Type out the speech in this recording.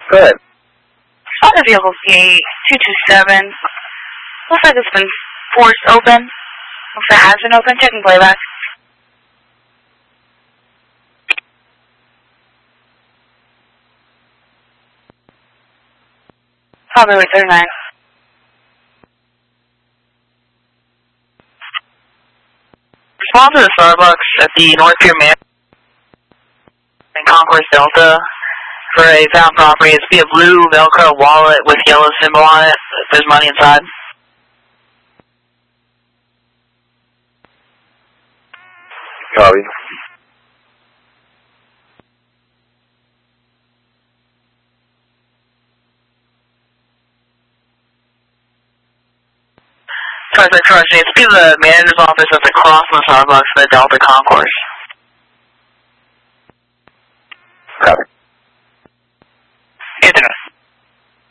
Go ahead. Auto vehicle C8227. Looks like it's been forced open. Looks like it has been open. Checking playback. Highway 39. Respond to the Starbucks at the North Pier Man in Concourse Delta for a found property. It's be a blue Velcro wallet with yellow symbol on it. There's money inside. Copy. Sorry, it's be the manager's office that's across from the Starbucks, the Delta Concourse.